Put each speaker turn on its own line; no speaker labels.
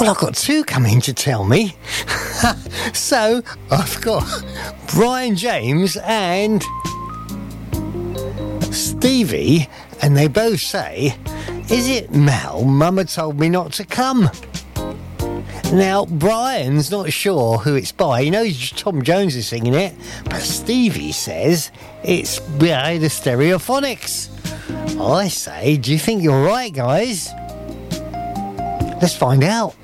Well, I've got two coming to tell me. So, I've got Brian James and Stevie, and they both say, is it Mel? Mama told me not to come. Now, Brian's not sure who it's by. He knows Tom Jones is singing it, but Stevie says it's by the Stereophonics. I say, do you think you're right, guys? Let's find out.